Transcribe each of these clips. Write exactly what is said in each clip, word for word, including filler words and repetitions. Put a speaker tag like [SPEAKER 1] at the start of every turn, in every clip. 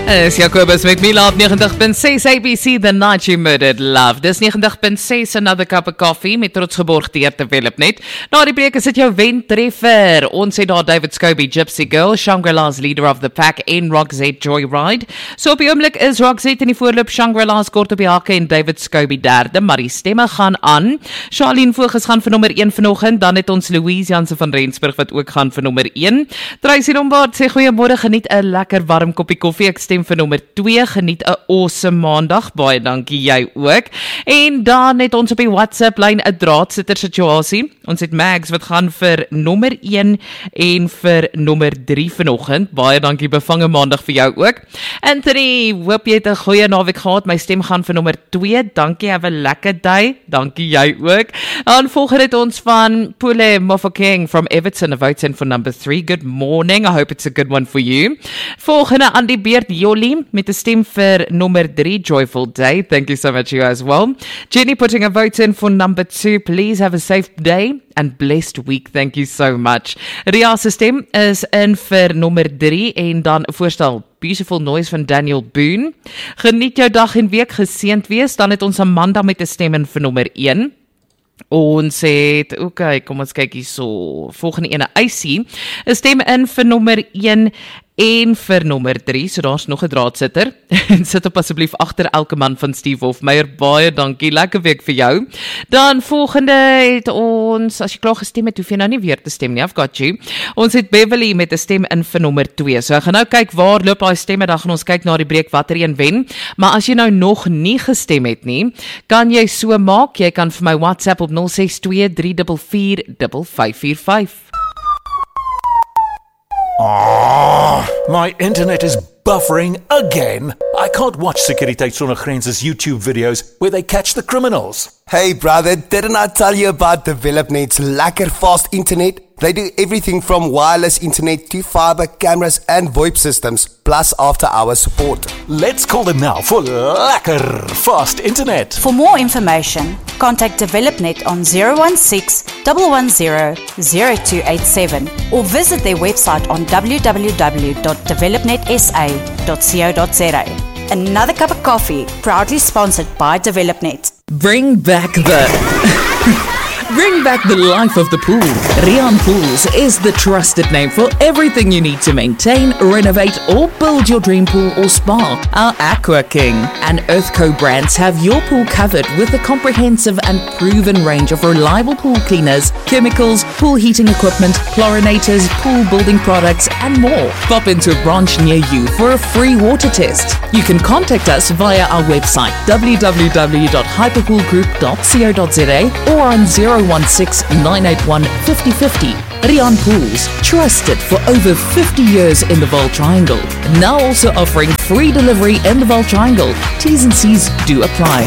[SPEAKER 1] Is Jacobus met Mila op ninety point six A B C, The Night You Murdered Love. Dis ninety point six, Another Cup of Coffee, met trots geborg deur Developnet. Na die breek is dit jou wentreffer. Ons het daar David Scobie, Gypsy Girl, Shangri-La's Leader of the Pack en Roxette Joyride. So op die oomblik is Roxette in die voorloop, Shangri-La's kort op die hakke en David Scobie derde, maar die stemme gaan aan. Charlene Vogels gaan vir nommer one vanoggend, dan het ons Louise Jansen van Rensburg wat ook gaan vir nommer one. Tracy Lombard sê goeiemôre, geniet 'n lekker warm koppie koffie. Ek stem vir nommer two, geniet 'n awesome maandag, baie dankie jy ook. En dan het ons op die WhatsApp lyn 'n draadsitter situasie. Ons het Mags wat gaan vir nommer one en vir nommer three vanoggend. Baie dankie, bevange maandag vir jou ook. Anthony, hoop jy het 'n goeie naweek gehad. My stem gaan vir nommer two. Dankie, have a lekker day. Dankie jy ook. Dan volgende het ons van Pule Mofokeng from Everton, a vote in for number three. Good morning, I hope it's a good one for you. Volgende aan die beurt Jolie met 'n stem vir nommer three, Joyful Day. Thank you so much, you as well. Jenny putting a vote in for number two. Please have a safe day and blessed week. Thank you so much. Ria se stem is in vir nommer three en dan 'n voorstel Beautiful Noise van Daniel Boone. Geniet jou dag en week, geseënd wees. Dan het ons Amanda met 'n stem in vir nommer one. Ons het, oké, okay, kom ons kyk hier so. Volgende ene, Icy, 'n stem in vir nommer one en vir nommer three, so daar's nog 'n draadsitter. En sit op asseblief agter elke man van Steve Hofmeyer. Baie dankie, lekker week vir jou. Dan volgende het ons, as jy klaar gestem het, hoef jy nou nie weer te stem nie, I've got you. Ons het Beverly met 'n stem in vir nommer two. So ek gaan nou kyk waar loop daai stemme, dan gaan ons kyk na die breek watter een wen. Maar as jy nou nog nie gestem het nie, kan jy so maak, jy kan vir my WhatsApp op zero six two three four four five five four five.
[SPEAKER 2] Oh, my internet is buffering again. I can't watch Sekuriteit Sonder Grense's YouTube videos where they catch the criminals.
[SPEAKER 3] Hey brother, didn't I tell you about Developnet's lekker fast internet? They do everything from wireless internet to fiber, cameras and VoIP systems, plus after-hours support.
[SPEAKER 2] Let's call them now for lekker fast internet.
[SPEAKER 4] For more information, contact Developnet on zero one six, one one zero, zero two eight seven or visit their website on w w w dot developnet s a dot co dot z a. Another Cup of Coffee, proudly sponsored by Developnet.
[SPEAKER 1] Bring back the... Bring back the life of the pool. Rian Pools is the trusted name for everything you need to maintain, renovate or build your dream pool or spa. Our Aqua King and Earthco brands have your pool covered with a comprehensive and proven range of reliable pool cleaners, chemicals, pool heating equipment, chlorinators, pool building products and more. Pop into a branch near you for a free water test. You can contact us via our website w w w dot hyperpool group dot co dot z a or on zero one six, nine eight one, five zero five zero. Rian Pools, trusted for over fifty years in the Vaal Triangle. Now also offering free delivery in the Vaal Triangle. T's and C's do apply.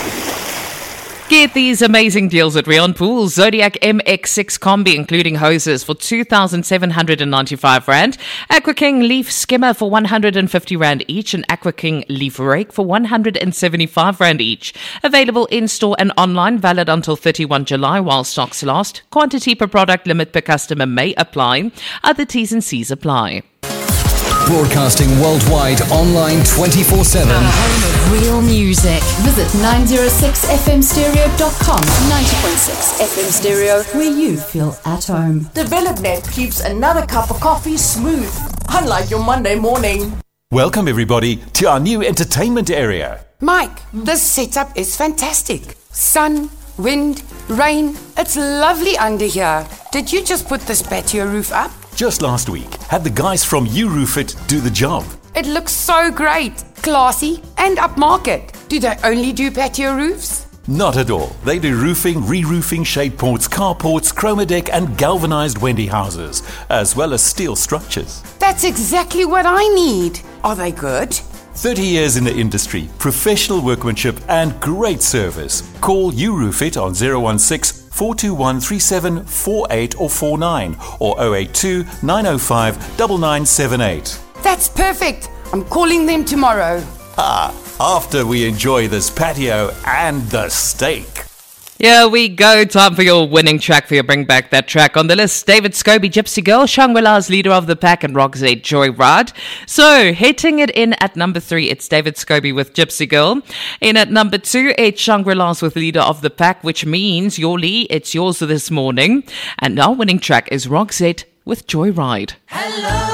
[SPEAKER 1] Get these amazing deals at Rian Pools. Zodiac M X six Combi, including hoses, for two thousand seven hundred ninety-five rand. Aqua King Leaf Skimmer for one hundred fifty rand each. And Aqua King Leaf Rake for one hundred seventy-five rand each. Available in-store and online, valid until thirty-first July while stocks last. Quantity per product limit per customer may apply. Other T's and C's apply.
[SPEAKER 5] Broadcasting worldwide online twenty-four seven.
[SPEAKER 6] Home of real music. Visit nine oh six f m stereo dot com. ninety point six F M Stereo, where you feel at home.
[SPEAKER 7] Developnet keeps another cup of coffee smooth, unlike your Monday morning.
[SPEAKER 2] Welcome everybody to our new entertainment area.
[SPEAKER 8] Mike, this setup is fantastic. Sun, wind, rain. It's lovely under here. Did you just put this patio roof up?
[SPEAKER 2] Just last week, had the guys from You Roof It do the job.
[SPEAKER 8] It looks so great, classy and upmarket. Do they only do patio roofs?
[SPEAKER 2] Not at all. They do roofing, re-roofing, shade ports, carports, chroma deck and galvanized Wendy houses, as well as steel structures.
[SPEAKER 8] That's exactly what I need. Are they good?
[SPEAKER 2] thirty years in the industry, professional workmanship and great service. Call You Roof It on zero one six, four two one, three seven four eight or four nine or zero eight two, nine zero five, nine nine seven eight.
[SPEAKER 8] That's perfect. I'm calling them tomorrow.
[SPEAKER 2] Ah, after we enjoy this patio and the steak.
[SPEAKER 1] Here we go. Time for your winning track, for your Bring Back That Track. On the list, David Scobie, Gypsy Girl, Shangri-La's Leader of the Pack, and Roxette, Joyride. So, hitting it in at number three, it's David Scobie with Gypsy Girl. In at number two, it's Shangri-La's with Leader of the Pack, which means, Yoli, it's yours this morning. And our winning track is Roxette with Joyride.
[SPEAKER 9] Hello.